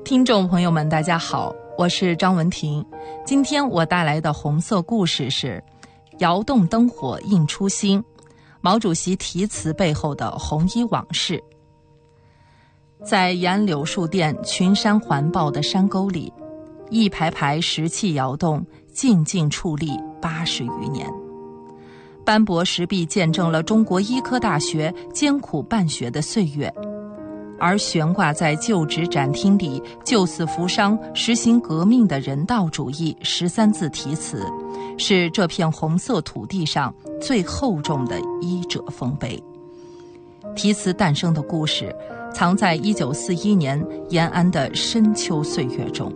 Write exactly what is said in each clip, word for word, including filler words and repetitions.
听众朋友们大家好，我是张文婷。今天我带来的红色故事是窑洞灯火映初心，毛主席题词背后的红衣往事。在沿柳树店群山环抱的山沟里，一排排石砌窑洞静静矗立八十余年，斑驳石壁见证了中国医科大学艰苦办学的岁月，而悬挂在旧址展厅里救死扶伤、实行革命的人道主义十三字题词，是这片红色土地上最厚重的医者丰碑。题词诞生的故事藏在一九四一年延安的深秋岁月中。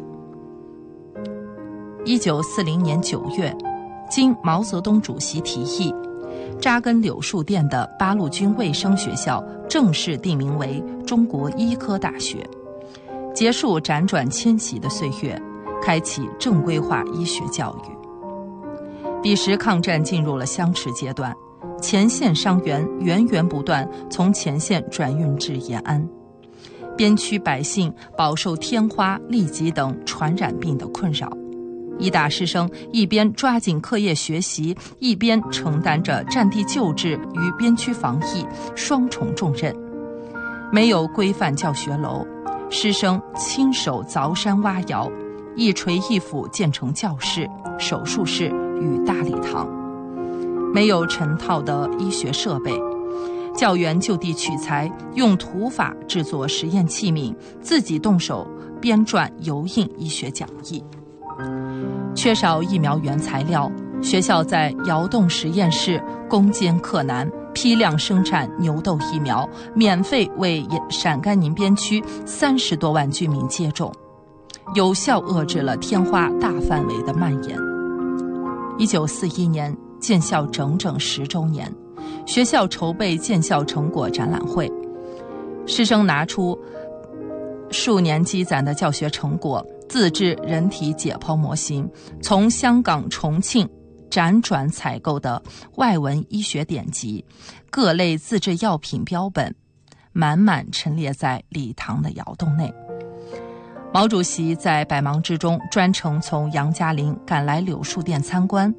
一九四零年九月，经毛泽东主席提议，扎根柳树店的八路军卫生学校正式定名为中国医科大学，结束辗转迁徙的岁月，开启正规化医学教育。彼时抗战进入了相持阶段，前线伤员源源不断从前线转运至延安，边区百姓饱受天花、痢疾等传染病的困扰。医大师生一边抓紧课业学习，一边承担着战地救治与边区防疫双重重任。没有规范教学楼，师生亲手凿山挖窑，一锤一斧建成教室、手术室与大礼堂。没有成套的医学设备，教员就地取材，用土法制作实验器皿，自己动手编撰油印医学讲义。缺少疫苗原材料，学校在窑洞实验室攻坚克难，批量生产牛痘疫苗，免费为陕甘宁边区三十多万居民接种，有效遏制了天花大范围的蔓延。一九四一年建校整整十周年，学校筹备建校成果展览会，师生拿出数年积攒的教学成果，自制人体解剖模型，从香港、重庆辗转采购的外文医学典籍、各类自制药品标本，满满陈列在礼堂的窑洞内。毛主席在百忙之中专程从杨家岭赶来柳树店参观，